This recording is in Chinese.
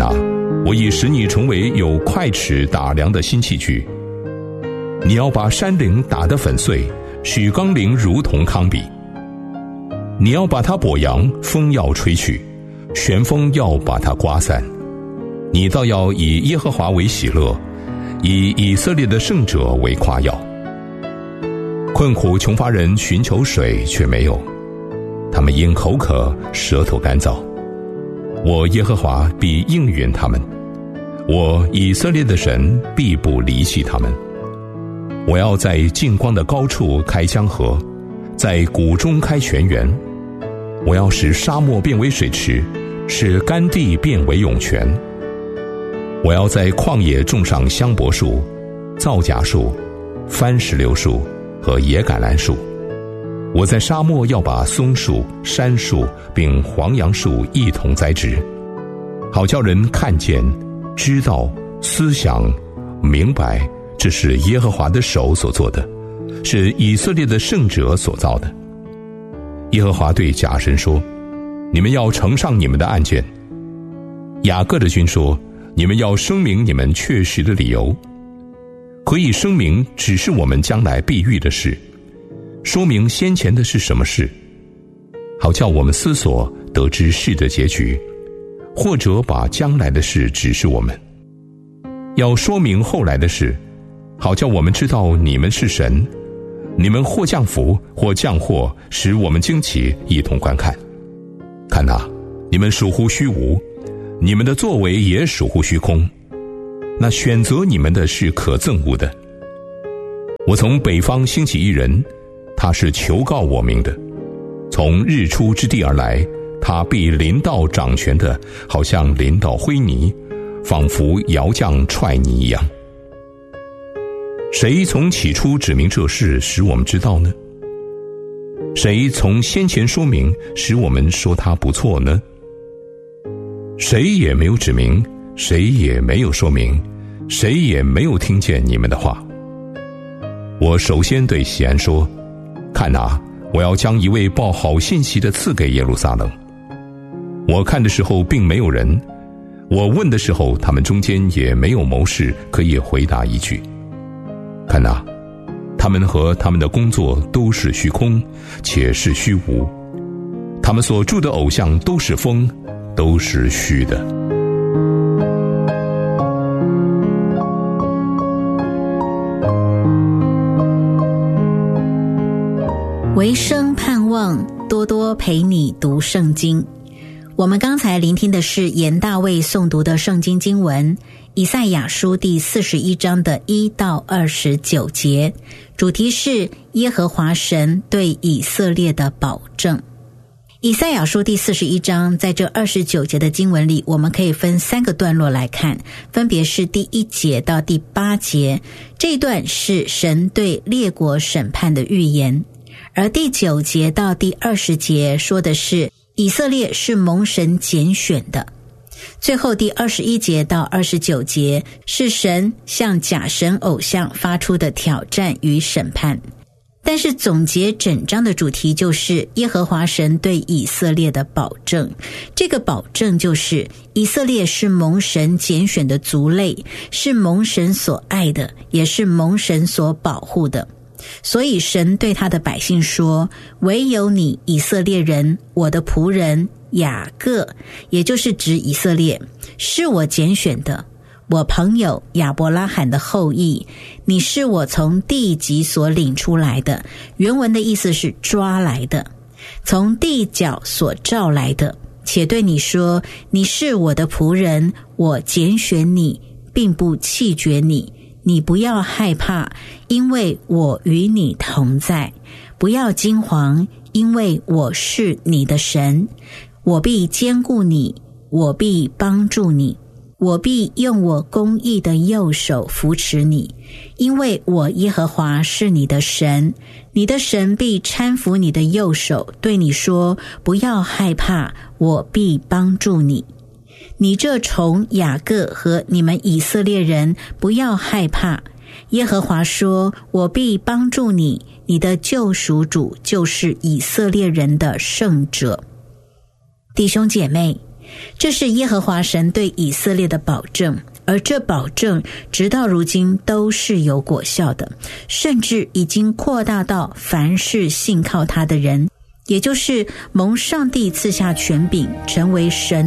哪，我已使你成为有快尺打量的新器具。你要把山岭打得粉碎，许冈陵如同糠秕。你要把它跛扬，风要吹去，旋风要把它刮散。你倒要以耶和华为喜乐，以以色列的圣者为夸耀。困苦穷乏人寻求水却没有，他们因口渴舌头干燥。我耶和华必应允他们，我以色列的神必不离弃他们。我要在净光的高处开江河，在谷中开泉源。我要使沙漠变为水池，使干地变为涌泉。我要在旷野种上香柏树、皂荚树、番石榴树和野橄榄树。我在沙漠要把松树、杉树并黄杨树一同栽植，好叫人看见、知道、思想、明白，这是耶和华的手所做的，是以色列的圣者所造的。耶和华对甲神说：你们要呈上你们的案件。雅各的君说：你们要声明你们确实的理由。可以声明只是我们将来必遇的事，说明先前的是什么事，好叫我们思索得知事的结局，或者把将来的事指示我们。要说明后来的事，好叫我们知道你们是神，你们或降福或降祸，使我们惊奇，一同观看。看哪，你们属乎虚无，你们的作为也属乎虚空。那选择你们的是可憎恶的。我从北方兴起一人，他是求告我名的，从日出之地而来，他必临到掌权的，好像临到灰泥，仿佛窑匠踹泥一样。谁从起初指明这事，使我们知道呢？谁从先前说明，使我们说他不错呢？谁也没有指明，谁也没有说明，谁也没有听见你们的话。我首先对西安说：看哪，我要将一位报好信息的赐给耶路撒冷。我看的时候并没有人，我问的时候他们中间也没有谋士可以回答一句。看哪，他们和他们的工作都是虚空，且是虚无，他们所铸的偶像都是风，都是虚的。 唯生盼望，多多陪你读圣经。我们刚才聆听的是严大卫诵读的圣经经文，以赛亚书第41章的1到29节，主题是耶和华神对以色列的保证。以赛亚书第41章在这29节的经文里，我们可以分3个段落来看，分别是第1节到第8节，这一段是神对列国审判的预言，而第9节到第20节说的是以色列是蒙神拣选的。最后第21节到29节是神向假神偶像发出的挑战与审判。但是总结整章的主题就是耶和华神对以色列的保证，这个保证就是以色列是蒙神拣选的族类，是蒙神所爱的，也是蒙神所保护的。所以神对他的百姓说，唯有你以色列人，我的仆人雅各，也就是指以色列，是我拣选的，我朋友亚伯拉罕的后裔，你是我从地极所领出来的，原文的意思是抓来的，从地角所召来的，且对你说，你是我的仆人，我拣选你，并不弃绝你，你不要害怕，因为我与你同在，不要惊惶，因为我是你的神，我必坚固你，我必帮助你，我必用我公义的右手扶持你，因为我耶和华是你的神，你的神必搀扶你的右手，对你说，不要害怕，我必帮助你。你这虫雅各和你们以色列人，不要害怕，耶和华说，我必帮助你，你的救赎主就是以色列人的圣者。弟兄姐妹， 这是耶和华神对以色列的保证，而这保证直到如今都是有果效的，甚至已经扩大到凡是信靠他的人，也就是蒙上帝赐下权柄成为神